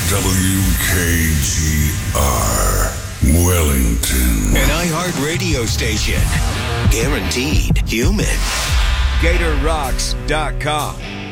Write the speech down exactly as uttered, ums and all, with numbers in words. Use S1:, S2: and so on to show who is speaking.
S1: W K G R, Wellington.
S2: An iHeart radio station. Guaranteed human.
S3: Gator Rocks dot com.